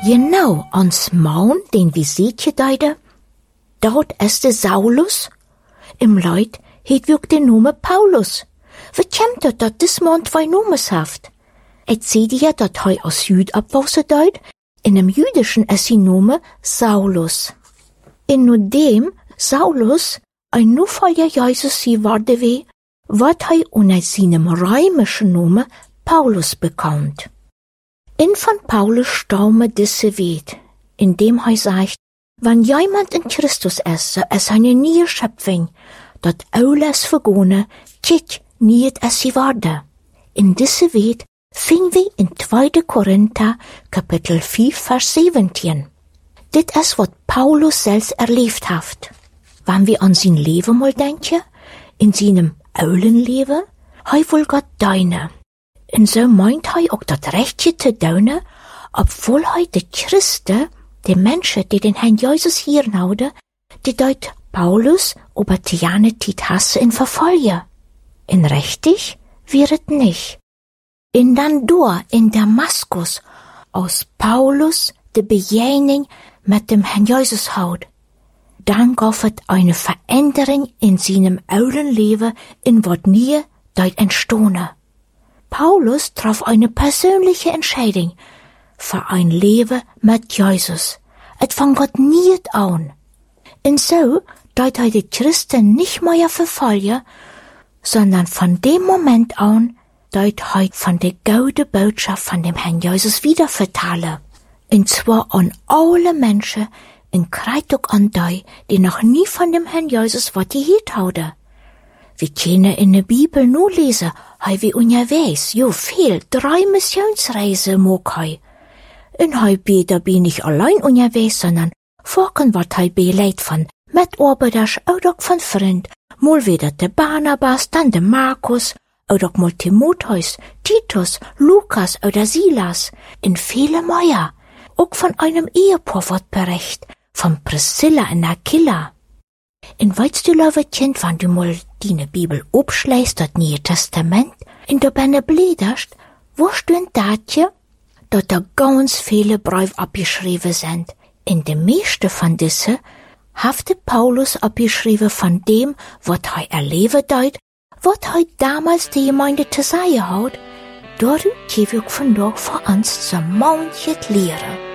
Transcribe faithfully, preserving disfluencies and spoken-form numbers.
Genau, ans Maun, den wie seht je deide, dort ist der Saulus, im Leid het wirkt den Name Paulus. Wie kämt dat, dat dis Mann zwei Nomes haft? Et seht ja, dat hei aus Jüd abwause deut, in dem Jüdischen ist die Name Saulus. In nur dem Saulus ein Nufolger Jesus sie warde weh, wat hei unter seinem römischen Name Paulus bekannt. In von Paulus staume disse weht, indem hei sagt, wann jemand in Christus ist, so ist eine neue Schöpfung, dat alles vergone, kik niet es sie warde. In disse weht fing wir in zweiter Korinther, Kapitel vier, Vers siebzehn. Dit ist, wat Paulus selbst erlebt hat. Wann wir an sein Leben mal denken, in seinem Eulenleben, hei wohl Gott deine. Und so meint hei auch dat Rechtje te deune, obwohl hei de Christen, die Menschen, die den Herrn Jesus hier houden, die deut Paulus ober Tiane tit hasse in verfolge. In richtig wird nicht. In dann door in Damaskus aus Paulus de Bejening mit dem Herrn Jesus haut. Dann gaf het eine Veränderung in seinem Eulenleben in wat nie deut entstone. Paulus traf eine persönliche Entscheidung für ein Leben mit Jesus. Et von Gott niet an. Und so deut er die Christen nicht mehr verfolgen, sondern von dem Moment an deut er von der gute Botschaft von dem Herrn Jesus wieder vertale. Und zwar an alle Menschen, in Kreitog an die, die noch nie von dem Herrn Jesus wat die hielt haude. Wir können in der Bibel nur lesen, hei wie unterwegs, jo viel, drei Missionsreise mog hei. Und hei be, da bin ich allein unterwegs, sondern vorken wat hei be leid von Mitarbeiters, oder von Freund, mal wieder der Barnabas, dann der Markus, oder mal Timotheus, Titus, Lukas oder Silas, in viele Meier, auch von einem Ehepaar wird bericht, von Priscilla und Aquila. In weißt du, liebe Kind, wenn du mal deine Bibel abschlägst, das Neue Testament, in der Bände bläderst, wo steht datje, dass da ganz viele Briefe abgeschrieben sind. In de meiste von diese hafte Paulus abgeschrieben von dem, was er erleben deut, was er damals die Gemeinde zu sagen hat, dort gebe ich von dort für uns so manches Lehre.